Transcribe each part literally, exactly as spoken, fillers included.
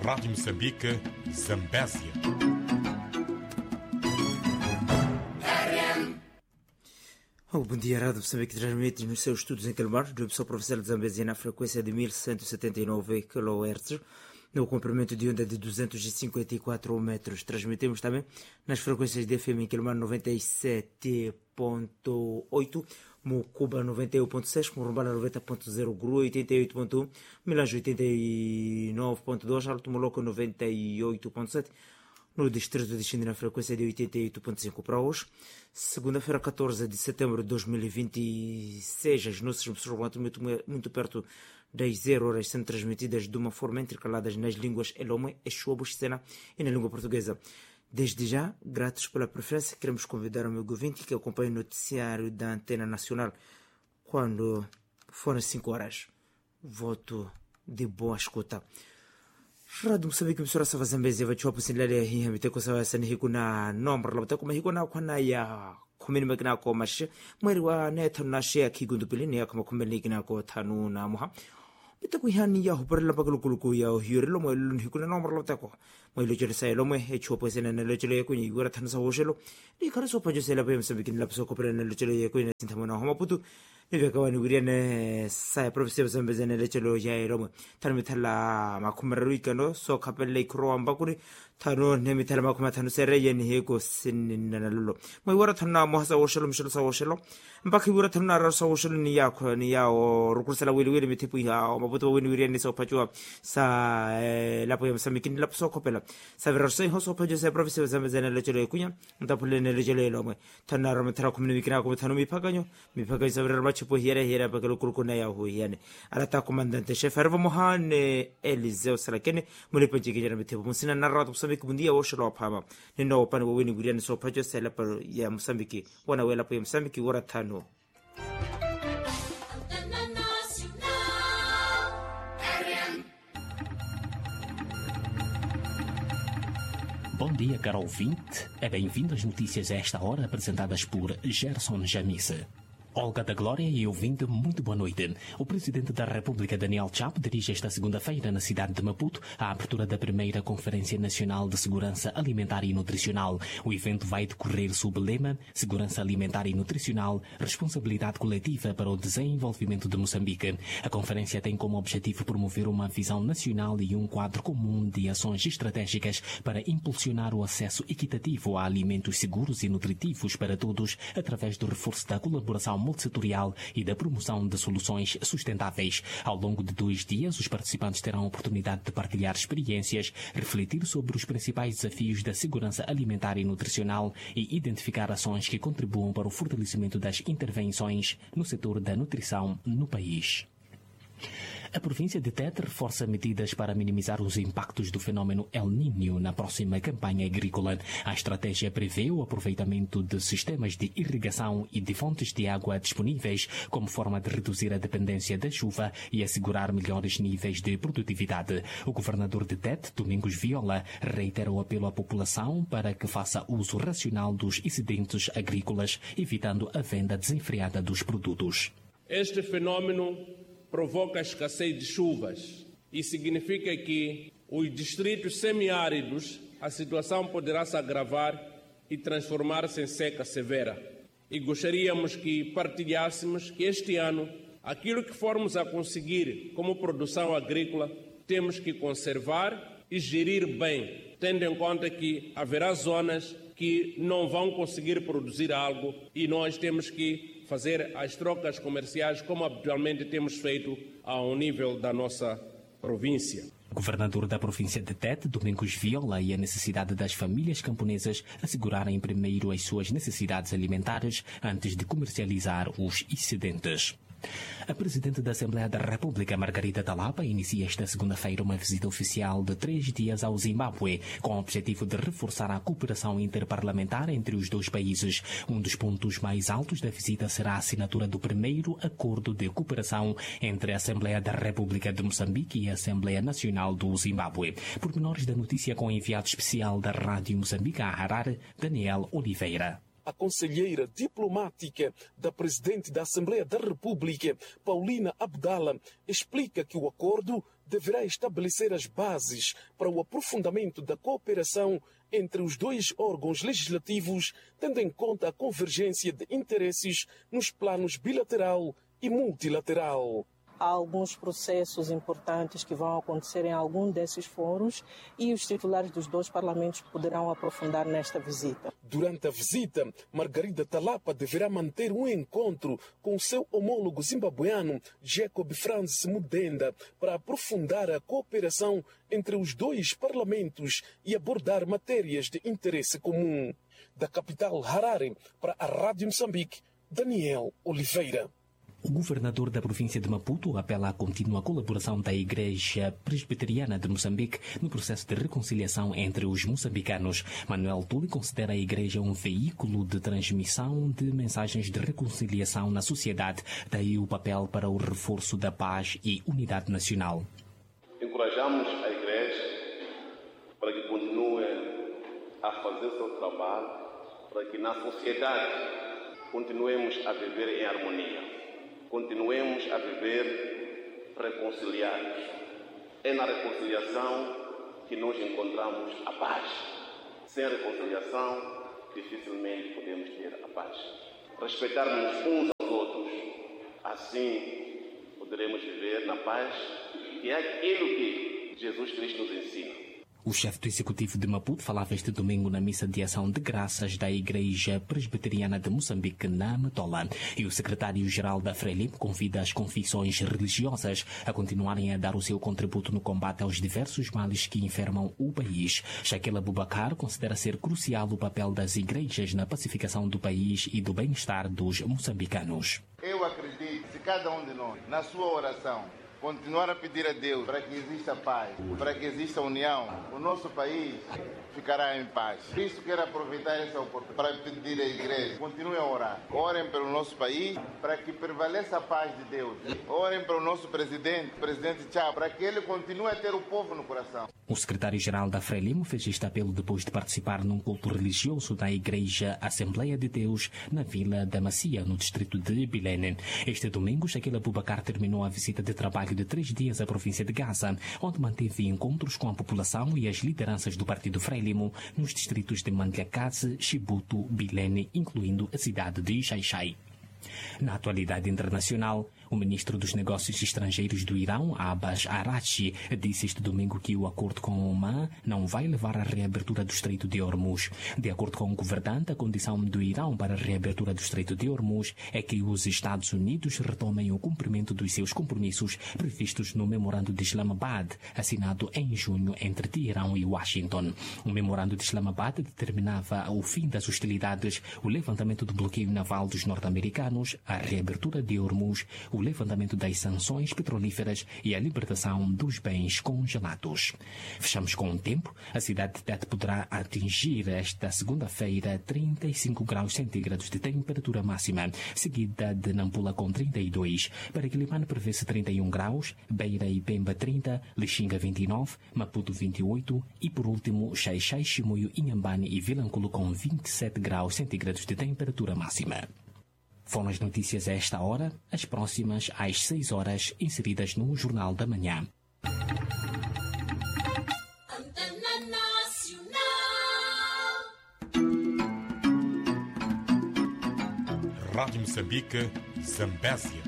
Rádio Moçambique, Zambésia. Oh, bom dia, Rádio Moçambique transmite nos seus estudos em Calmar, do Professor Professor de Zambésia na frequência de mil cento e setenta e nove quilohertz, no comprimento de onda de duzentos e cinquenta e quatro metros. Transmitimos também nas frequências de F M em Calmar noventa e sete ponto oito, Mucuba noventa e um ponto seis, Murumbala noventa ponto zero, Gru oitenta e oito ponto um, Milange oitenta e nove ponto dois, Alto Moloco noventa e oito ponto sete, no distrito de Xindi na frequência de oitenta e oito ponto cinco. Para hoje, segunda-feira, catorze de setembro de dois mil e vinte e seis, as nossas emissões vão muito, muito perto das zero horas, sendo transmitidas de uma forma intercaladas nas línguas Elome, Exuabo, Xena e na língua portuguesa. Desde já, gratos pela preferência, queremos convidar o meu ouvinte que acompanhe o noticiário da Antena Nacional quando forem cinco horas. Voto de boa escuta. Rádio Moçambique misura sava Zambésia vai chopa sinlele hi hamite ko sawa sani hikuna nombre labta kuma hikuna kwana ya kumini magna ko mashe mweri wa neto na share kigundu pilini ya kuma kumini gina ko tanu na muha bita ku hani ya hupar la pakulu kulu ya hiure lo mo hikuna nombre labta ko mo lo jere sai lo mo he chopa sinene lo jere ko ni gura tanu sa woshelo ni kare so pajo sela pe Moçambique ni lapso ko prene lo jere ko ni sintamona homa putu Niveka wiriane sai professeur Zambezene lechelo ya iromo tarmitala makumero ikano so kapelle ikro ambakuri tano nemitala makuma tano sere yeni hego sinina lolo mo wara tana mo hasa woshelo mishelo sa woshelo mbaki wara tana ra sa woshelo ni ya ko ni ya o rukursala wili wili mitipu ya o mabuto wini wiriane so pachua sa la po Moçambique ni lapso kopela sa verso ho so pajo sai professeur Zambezene lechelo kunya ndapule ne lechelo lo mo tana ra matra komunikina ko tano mi paganyo mi paganyo sa verso tipo hiera hiera bakalo kurkuna ya hu yani alata comandante chef Hervo Mohane Eliseu Salakene mulipo jigijana mitipu musina narrato Moçambique bundia woshelo pama nino pan wini guriani so pajo sela par ya Moçambique wana wela po Moçambique wora tano. Bom dia, caro ouvinte. É bem-vindo às notícias a esta hora apresentadas por Gerson Jamise. Olga da Glória e ouvinte, muito boa noite. O Presidente da República, Daniel Chapo, dirige esta segunda-feira na cidade de Maputo a abertura da primeira Conferência Nacional de Segurança Alimentar e Nutricional. O evento vai decorrer sob o lema Segurança Alimentar e Nutricional, responsabilidade coletiva para o desenvolvimento de Moçambique. A conferência tem como objetivo promover uma visão nacional e um quadro comum de ações estratégicas para impulsionar o acesso equitativo a alimentos seguros e nutritivos para todos através do reforço da colaboração multissetorial e da promoção de soluções sustentáveis. Ao longo de dois dias, os participantes terão a oportunidade de partilhar experiências, refletir sobre os principais desafios da segurança alimentar e nutricional e identificar ações que contribuam para o fortalecimento das intervenções no setor da nutrição no país. A província de Tete reforça medidas para minimizar os impactos do fenômeno El Niño na próxima campanha agrícola. A estratégia prevê o aproveitamento de sistemas de irrigação e de fontes de água disponíveis como forma de reduzir a dependência da chuva e assegurar melhores níveis de produtividade. O governador de Tete, Domingos Viola, reitera o apelo à população para que faça uso racional dos excedentes agrícolas, evitando a venda desenfreada dos produtos. Este fenômeno provoca a escassez de chuvas e significa que os distritos semiáridos a situação poderá se agravar e transformar-se em seca severa. E gostaríamos que partilhássemos que este ano aquilo que formos a conseguir como produção agrícola temos que conservar e gerir bem, tendo em conta que haverá zonas que não vão conseguir produzir algo e nós temos que fazer as trocas comerciais como habitualmente temos feito ao nível da nossa província. O governador da província de Tete, Domingos Viola, e a necessidade das famílias camponesas assegurarem primeiro as suas necessidades alimentares antes de comercializar os excedentes. A Presidente da Assembleia da República, Margarida Talapa, inicia esta segunda-feira uma visita oficial de três dias ao Zimbábue, com o objetivo de reforçar a cooperação interparlamentar entre os dois países. Um dos pontos mais altos da visita será a assinatura do primeiro acordo de cooperação entre a Assembleia da República de Moçambique e a Assembleia Nacional do Zimbábue. Pormenores da notícia com o enviado especial da Rádio Moçambique a Harare, Daniel Oliveira. A conselheira diplomática da Presidente da Assembleia da República, Paulina Abdala, explica que o acordo deverá estabelecer as bases para o aprofundamento da cooperação entre os dois órgãos legislativos, tendo em conta a convergência de interesses nos planos bilateral e multilateral. Há alguns processos importantes que vão acontecer em algum desses fóruns e os titulares dos dois parlamentos poderão aprofundar nesta visita. Durante a visita, Margarida Talapa deverá manter um encontro com o seu homólogo zimbabueano, Jacob Francis Mudenda, para aprofundar a cooperação entre os dois parlamentos e abordar matérias de interesse comum. Da capital Harare, para a Rádio Moçambique, Daniel Oliveira. O governador da província de Maputo apela à contínua colaboração da Igreja Presbiteriana de Moçambique no processo de reconciliação entre os moçambicanos. Manuel Tuli considera a Igreja um veículo de transmissão de mensagens de reconciliação na sociedade, daí o papel para o reforço da paz e unidade nacional. Encorajamos a Igreja para que continue a fazer o seu trabalho, para que na sociedade continuemos a viver em harmonia. Continuemos a viver reconciliados. É na reconciliação que nós encontramos a paz. Sem a reconciliação, dificilmente podemos ter a paz. Respeitarmos uns aos outros, assim poderemos viver na paz, que é aquilo que Jesus Cristo nos ensina. O chefe do Executivo de Maputo falava este domingo na missa de ação de graças da Igreja Presbiteriana de Moçambique, na Matola. E o secretário-geral da Frelimo convida as confissões religiosas a continuarem a dar o seu contributo no combate aos diversos males que enfermam o país. Shaquille Abubakar considera ser crucial o papel das igrejas na pacificação do país e do bem-estar dos moçambicanos. Eu acredito que se cada um de nós, na sua oração, continuar a pedir a Deus para que exista paz, para que exista união, o nosso país ficará em paz. Por isso quero aproveitar essa oportunidade para pedir à igreja, continuem a orar. Orem pelo nosso país para que prevaleça a paz de Deus. Orem pelo nosso presidente, o presidente Chá, para que ele continue a ter o povo no coração. O secretário-geral da Frelimo fez este apelo depois de participar num culto religioso da Igreja Assembleia de Deus na Vila da Macia, no distrito de Bilene. Este domingo, Shaquille Abubakar terminou a visita de trabalho de três dias à província de Gaza, onde manteve encontros com a população e as lideranças do Partido Frelimo nos distritos de Mandlakaze, Chibuto, Bilene, incluindo a cidade de Xai-Xai. Na atualidade internacional, o ministro dos Negócios Estrangeiros do Irão, Abbas Araghchi, disse este domingo que o acordo com Oman não vai levar à reabertura do Estreito de Hormuz. De acordo com o governante, a condição do Irão para a reabertura do Estreito de Hormuz é que os Estados Unidos retomem o cumprimento dos seus compromissos previstos no Memorando de Islamabad, assinado em junho entre Teherão e Washington. O Memorando de Islamabad determinava o fim das hostilidades, o levantamento do bloqueio naval dos norte-americanos, a reabertura de Hormuz, o levantamento das sanções petrolíferas e a libertação dos bens congelados. Fechamos com o tempo. A cidade de Tete poderá atingir esta segunda-feira trinta e cinco graus centígrados de temperatura máxima, seguida de Nampula com trinta e dois. Para Quilimane prevê-se trinta e um graus, Beira e Pemba trinta, Lixinga vinte e nove, Maputo vinte e oito e, por último, Xai-Xai, Chimoio, Inhambane e Vilanculo com vinte e sete graus centígrados de temperatura máxima. Foram as notícias a esta hora, as próximas às seis horas, inseridas no Jornal da Manhã. Rádio Moçambique, Zambésia.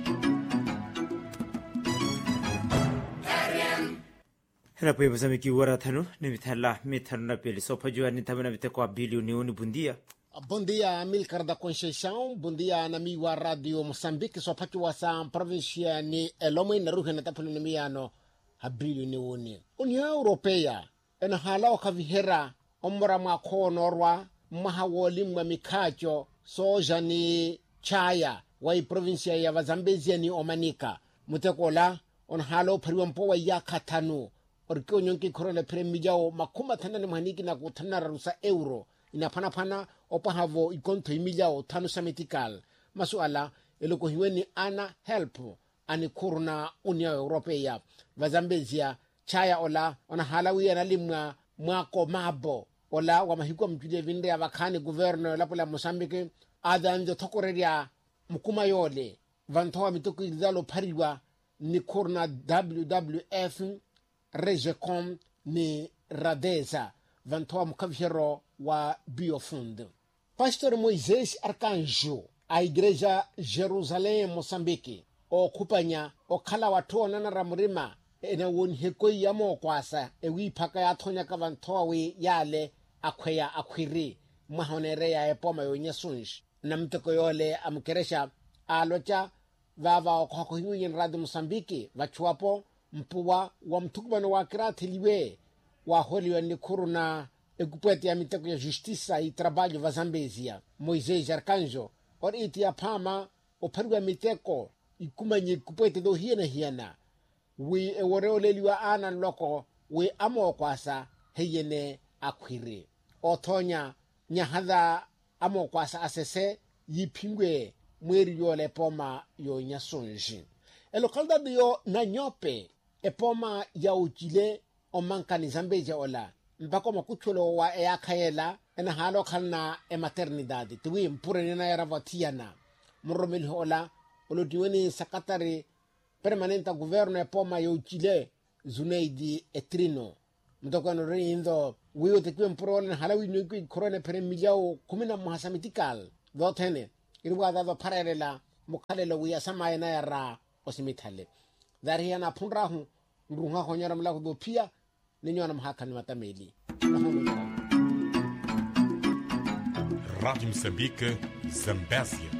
Napoy Moçambique waratano nimithala mitano na pele so pajua nitamana biteko bilioni uni bundia. Bom dia, Amilcar da Conceição. Bom dia, namigo a Rádio Moçambique. Só para que a província ni Elomé na Rússia na tapula nemiano a bilioni uni. União Europeia ena halau kavihera omora mako norwa mahawoli mamikacho soja ni chaya wai província ya Zambezia ni Omanica. Mutekola on halau pariwampo wa ya katanu. Orke onyonki korona premijao makuma tana ni mahaniki na kutana rusa euro. Ina pana pana opa havo ikonto imijao tano samitikal. Masuala eloko hiweni ana help ani kuruna União Europeia. Vazambezia chaya ola ona halawi analimwa mwako mabo. Ola wamahiko mchude vinde ya wakani governo la pola Mozambique adanjo tokoreria mukuma yole. Vantoa mituku ilizalo pariwa ni kuruna W W F Regecom ni Radeza vantoa mkavhero wa Biofund. Pastor Moisés Arcanjo a Igreja Jerusalém Moçambique o kupanya o kala watu na ramurima ena won hekoi ya mo kwasa ewi phaka ya thonya ka vantoa we yale akhweya akhwiri mahonere ya epoma yo nyesunji na mtoko yole amkeresha alocha vava okhoko hinyin radio Mozambique vachuapo mpuwa wa mtukubano wa kirathiliwe wa holiwa ni kuruna ekupete ya miteko ya justiça e trabalho va Zambésia Moisés Arcanjo or itia pama o parwa miteko ikumanye kupete do hiena hiena we eworeoleliwa ana loko we amo kwasa heyene akhwiri othonya nyahadha amo kwasa asese yipingwe mweri yole poma yo nyasunji elokalda dio na nyope epoma ya uchile o mankani Zambésia ola mpako makuchulo wa eakhaela ena halo khalna e maternidade tuwi mpure nina ya ravatiana muromeli hola olodiweni sakatari permanenta governo epoma ya uchile Zuneidi Etrino mtokano rindo wiyo tekwe mpure ola halawi nyuki korone pere miljao kumina muhasamitikal dhotene irwa dhado parerela mukhalelo wiya samayena ya ra osimithale dhari yana punrahu ndrunga honyara mlako do pia ninyo na mahakani matameli. Rádio Moçambique, Zambésia.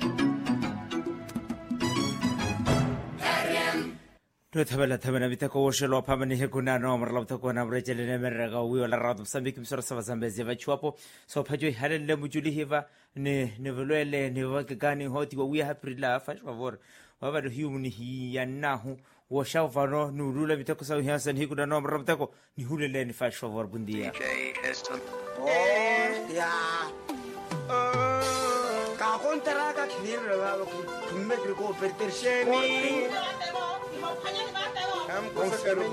نتبلا تبنا بتكو وشلو بامني هكونا نومر لو تكو نمرج لنا مرغا وي ولا راد مسامبيك مسر سوا زامبيزي فاتشوابو سو فاجوي هلل لمجولي هيفا ني نيفلويل نيفا كاني هوتي وي هابريلا فاش فافور وابا هيومني هي يناهو وشافانو نورولا بتكو سو هياسن هكونا نومر لو تكو نيهول لين فاش فافور بنديا يا ka kontara ka khinir raga ko tumme ko pertersheni हम को